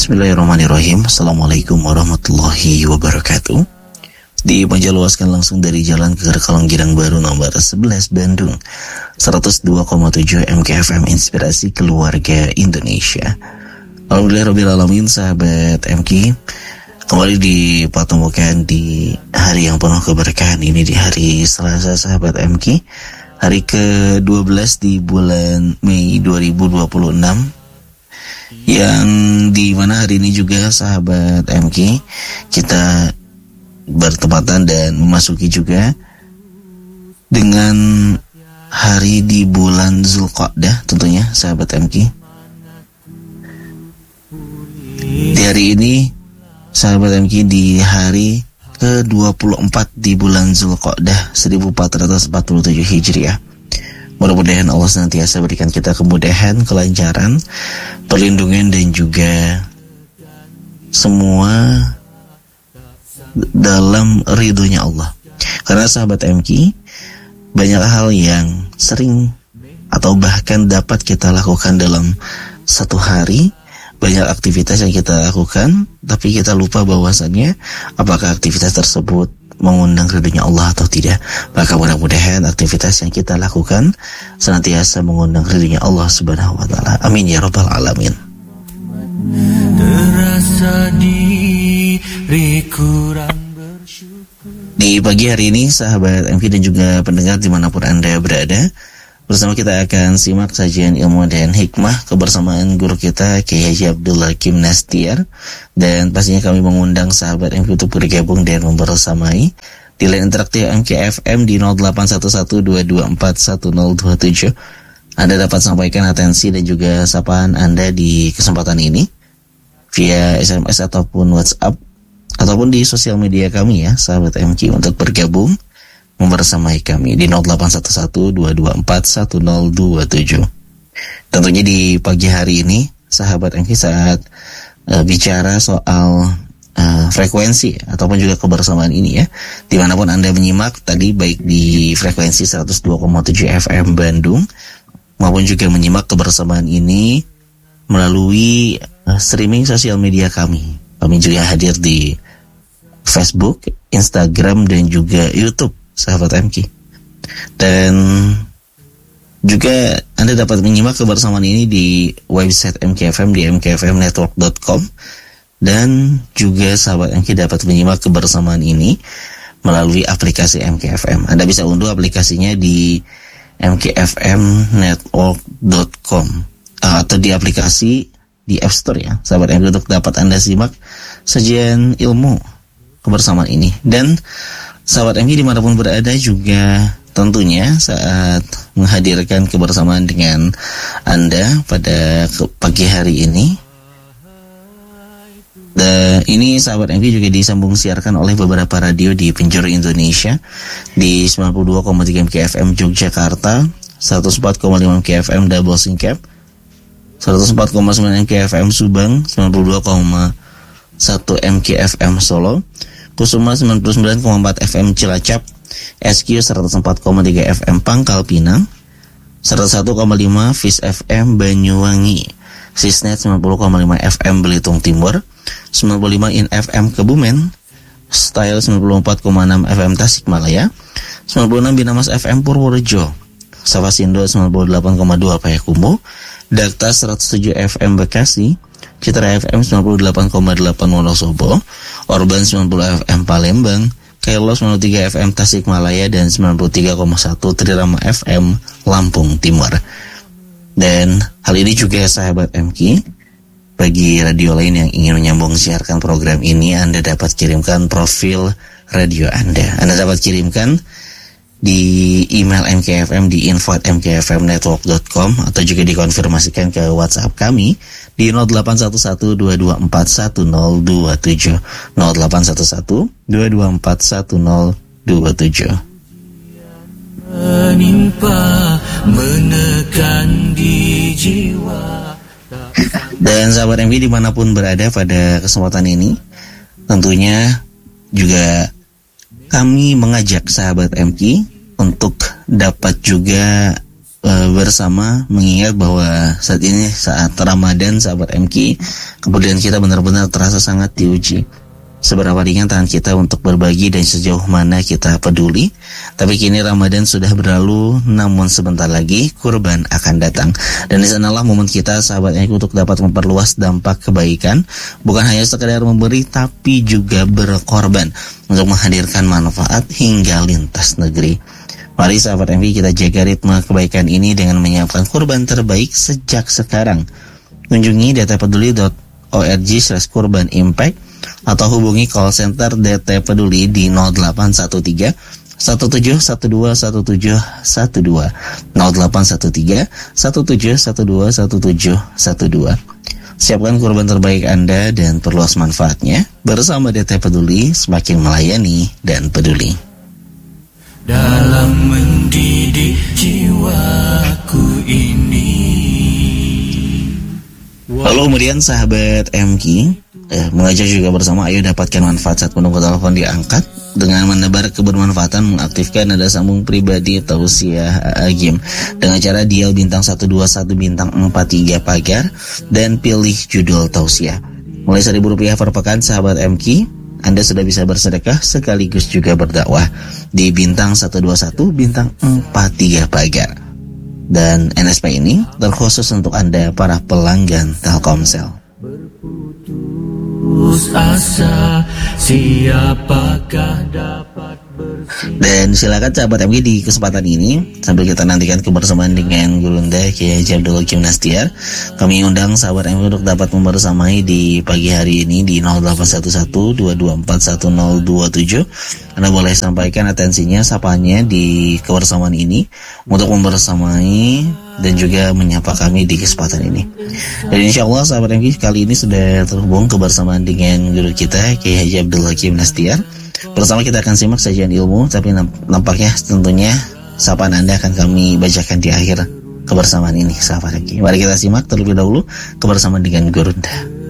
Bismillahirrahmanirrahim. Assalamualaikum warahmatullahi wabarakatuh. Dipanjang langsung dari Jalan Kegerkalong Girang Baru nomor 11 Bandung 102,7 MKFM Inspirasi Keluarga Indonesia. Alhamdulillahirrahmanirrahim, sahabat MK, kembali dipertemukan di hari yang penuh keberkahan ini, di hari Selasa, sahabat MK, hari ke-12 di bulan Mei 2026, yang dimana hari ini juga, sahabat MK, kita bertepatan dan memasuki juga dengan hari di bulan Zulqa'dah tentunya, sahabat MK. Di hari ini, sahabat MK, di hari ke-24 di bulan Zulqa'dah 1447 Hijriah, mudah-mudahan Allah senantiasa berikan kita kemudahan, kelancaran, perlindungan, dan juga semua dalam ridhonya Allah. Karena sahabat MK, banyak hal yang sering atau bahkan dapat kita lakukan dalam satu hari, banyak aktivitas yang kita lakukan, tapi kita lupa bahwasannya apakah aktivitas tersebut mengundang ridhonya Allah atau tidak. Maka mudah-mudahan aktivitas yang kita lakukan senantiasa mengundang ridhonya Allah Subhanahu wa taala. Amin ya rabbal alamin. Di pagi hari ini, sahabat MV dan juga pendengar dimanapun Anda berada, bersama kita akan simak sajian ilmu dan hikmah kebersamaan guru kita Kiai Haji Abdul Hakim Nastiar. Dan pastinya kami mengundang sahabat MK untuk bergabung dan membersamai di line interaktif MKFM di 081122411027. Anda dapat sampaikan atensi dan juga sapaan Anda di kesempatan ini via SMS ataupun WhatsApp ataupun di sosial media kami ya, sahabat MK, untuk bergabung membersamai kami di 081122411027. Tentunya di pagi hari ini, sahabat MK, saat bicara soal frekuensi ataupun juga kebersamaan ini ya, dimanapun Anda menyimak tadi, baik di frekuensi 102,7 FM Bandung maupun juga menyimak kebersamaan ini melalui streaming sosial media kami. Kami juga hadir di Facebook, Instagram, dan juga YouTube, sahabat MK. Dan juga Anda dapat menyimak kebersamaan ini di website MKFM di mkfmnetwork.com. Dan juga sahabat MK dapat menyimak kebersamaan ini melalui aplikasi MKFM. Anda bisa unduh aplikasinya di mkfmnetwork.com atau di aplikasi di App Store ya, sahabat MK, untuk dapat Anda simak sajian ilmu kebersamaan ini. Dan sahabat MK dimanapun berada juga tentunya saat menghadirkan kebersamaan dengan Anda pada pagi hari ini. Dan ini sahabat MK juga disambung siarkan oleh beberapa radio di penjuru Indonesia di 92,3 MKFM Yogyakarta, 104,5 MKFM Double Singkep, 104,9 MKFM Subang, 92,1 MKFM Solo, Kusuma 99,4 FM Cilacap, SQ 104,3 FM Pangkal Pinang, 101,5 Fis FM Banyuwangi, Sisnet 90,5 FM Belitung Timur, 95 In FM Kebumen, Style 94,6 FM Tasikmalaya, 96 Binamas FM Purworejo, Safasindo 98,2 Payakumbuh, Dakta 107 FM Bekasi, Citra FM 98,8 Wonosobo, Orban 90 FM Palembang, Kelo 93 FM Tasikmalaya, dan 93,1 Trirama FM Lampung Timur. Dan hal ini juga, sahabat MK, bagi radio lain yang ingin menyambung siarkan program ini, Anda dapat kirimkan profil radio Anda. Anda dapat kirimkan di email MKFM di info@mkfmnetwork.com atau juga dikonfirmasikan ke WhatsApp kami di 081122411027 081122411027. Menimpa menekan di jiwa. Dan sahabat MK dimanapun berada pada kesempatan ini, tentunya juga kami mengajak sahabat MK untuk dapat juga bersama mengingat bahwa saat ini saat Ramadan, sahabat MK, kemudian kita benar-benar terasa sangat diuji. Seberapa ringan tangan kita untuk berbagi dan sejauh mana kita peduli. Tapi kini Ramadan sudah berlalu, namun sebentar lagi kurban akan datang. Dan di sanalah momen kita, sahabat MK, untuk dapat memperluas dampak kebaikan. Bukan hanya sekedar memberi, tapi juga berkorban untuk menghadirkan manfaat hingga lintas negeri. Mari sahabat MK, kita jaga ritme kebaikan ini dengan menyiapkan kurban terbaik sejak sekarang. Kunjungi dtpeduli.org/kurban impact atau hubungi call center DT Peduli di 0813 1712 1712 0813 1712 1712. Siapkan kurban terbaik Anda dan perluas manfaatnya. Bersama DT Peduli, semakin melayani dan peduli. Dalam mendidik jiwaku ini. Lalu kemudian sahabat MK mengajak juga bersama, ayo dapatkan manfaat saat menunggu telepon diangkat dengan menebar kebermanfaatan, mengaktifkan nada sambung pribadi tausiah Agim dengan cara dial bintang 121 bintang 43 pagar dan pilih judul tausiah. Mulai Rp1.000 per pekan sahabat MK, Anda sudah bisa bersedekah sekaligus juga berdakwah di bintang 121 bintang 43 pagar. Dan NSP ini terkhusus untuk Anda para pelanggan Telkomsel. Asa, siapakah dapat bersih. Dan silakan sahabat MG di kesempatan ini sambil kita nantikan kebersamaan dengan Gurunda Kiai Haji Abdul Hakim Nastiar, kami undang sahabat MG untuk dapat membersamai di pagi hari ini di 0811-224-1027. Anda boleh sampaikan atensinya, sapanya di kebersamaan ini untuk membersamai dan juga menyapa kami di kesempatan ini. Dan insya Allah sahabat MG kali ini sudah terhubung kebersamaan dengan guru kita Kiai Haji Abdul Hakim Nastiar. Bersama kita akan simak sajian ilmu, tapi nampaknya tentunya sapaan Anda akan kami bacakan di akhir kebersamaan ini sahabat MG. Mari kita simak terlebih dahulu kebersamaan dengan Gurunda.